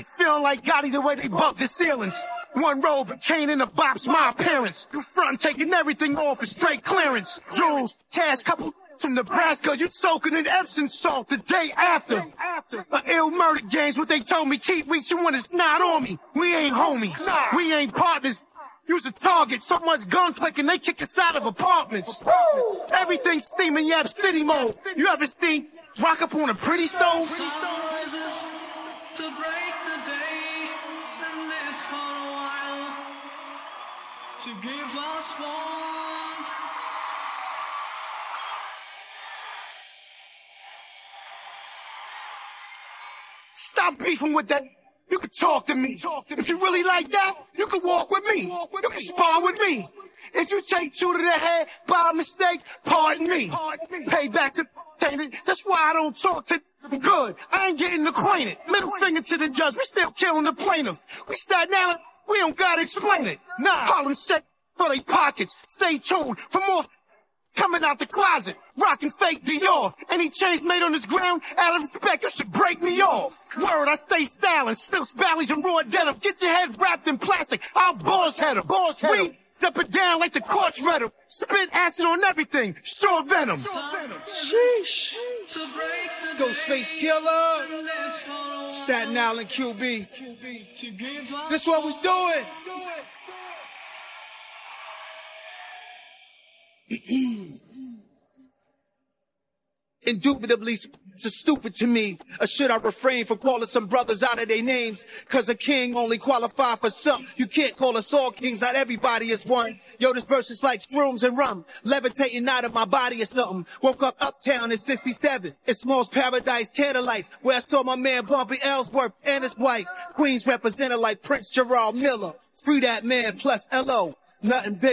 feeling like Gotti the way they bug the ceilings. One robe, a cane and a bop's my appearance. You front taking everything off for straight clearance. Jewels, cash, couple from Nebraska. You soaking in Epsom salt the day after. Ill murder games, what they told me, keep reaching when it's not on me. We ain't homies, we ain't partners. Use a target, so much gun clicking, they kick us out of apartments. Everything steaming, Yap City mode. You ever seen rock up on a pretty stove? To break the day and live for a while, to give us warmth. Stop beefing with that. You can talk to me. If you really like that, you can walk with me. You can spar with me. If you take two to the head by mistake, pardon me. Pay back to that's why I don't talk to good. I ain't getting acquainted. Middle finger to the judge. We still killing the plaintiff. We Staten Island. We don't gotta explain it. Nah, Harlem shit for they pockets. Stay tuned for more coming out the closet. Rocking fake Dior. Any chains made on this ground, out of respect, you should break me off. Word, I stay styling. Silks, valleys, and raw denim. Get your head wrapped in plastic. I'll boss head him. We up and down like the quartz redder. Spit acid on everything. Sure venom. Sheesh. Ghostface Killer. Staten Island QB. This what we doing. Indubitably so stupid to me. Or should I refrain from calling some brothers out of their names? Cause a king only qualify for some. You can't call us all kings, not everybody is one. Yo, this verse is like shrooms and rum. Levitating out of my body is nothing. Woke up uptown in 67. It's Small's Paradise, Candlelights, where I saw my man Bumpy Ellsworth and his wife. Queens represented like Prince Gerald Miller. Free that man plus LO. Nothing big.